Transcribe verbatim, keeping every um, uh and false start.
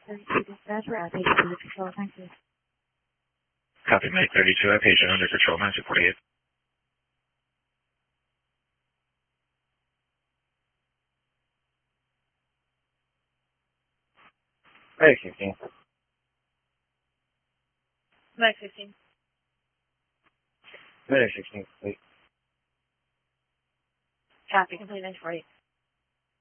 thirty-two dispatch, we're at patient under control, thank you. Copy, Mike thirty-two, at patient under control, nine two forty-eight. Mike fifteen. Mike fifteen. Mike sixteen, please. Copy, complete nine forty.